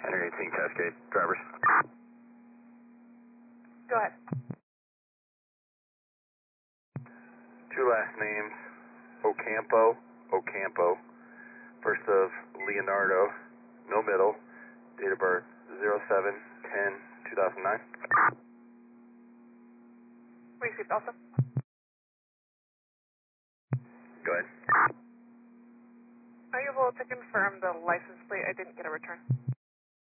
118 Cascade, drivers. Go ahead. Two last names, Ocampo, first of Leonardo, no middle, date of birth 07-10-2009. Please keep also. Go ahead. Are you able to confirm the license plate? I didn't get a return.